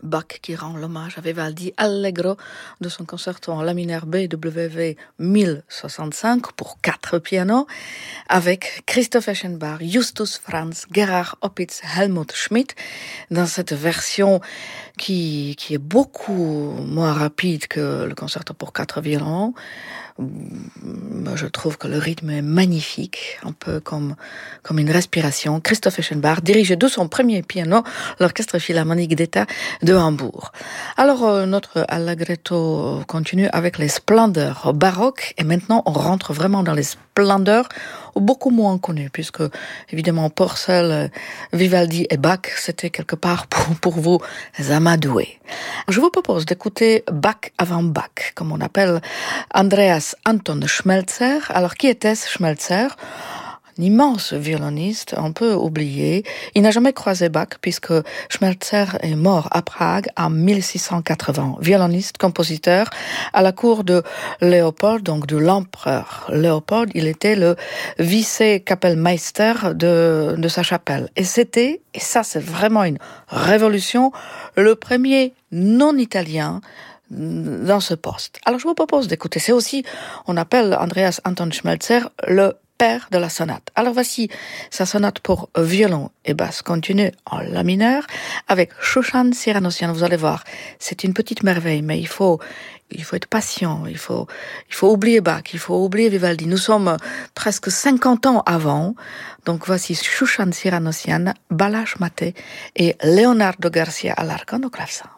Bach qui rend l'hommage à Vivaldi Allegro de son concerto en La mineur BWV 1065 pour 4 pianos avec Christoph Eschenbach, Justus Franz, Gerhard Opitz, Helmut Schmidt dans cette version qui est beaucoup moins rapide que le concerto pour 4 violons. Je trouve que le rythme est magnifique, un peu comme une respiration. Christoph Eschenbach, dirigé de son premier piano, l'Orchestre Philharmonique d'État de Hambourg. Alors, notre Allegretto continue avec les splendeurs baroques, et maintenant on rentre vraiment dans les splendeurs beaucoup moins connues, puisque évidemment Purcell, Vivaldi et Bach, c'était quelque part pour vous amadoués. Je vous propose d'écouter Bach avant Bach, comme on appelle Andreas Anton Schmelzer. Alors, qui était-ce, Schmelzer? Un immense violoniste, un peu oublié. Il n'a jamais croisé Bach puisque Schmelzer est mort à Prague en 1680. Violoniste, compositeur à la cour de donc de l'empereur Léopold. Il était le vice-kapellmeister de sa chapelle. Et ça c'est vraiment une révolution, le premier non-italien dans ce poste. Alors je vous propose d'écouter. C'est aussi, on appelle Andreas Anton Schmelzer le père de la sonate. Alors voici sa sonate pour violon et basse continue en la mineur avec Shushan Cyranosian. Vous allez voir, c'est une petite merveille, mais il faut être patient, il faut oublier Bach, il faut oublier Vivaldi. Nous sommes presque 50 ans avant. Donc voici Shushan Cyranosian, Balázs Matthey et Leonardo Garcia à l'arcon au clavecin.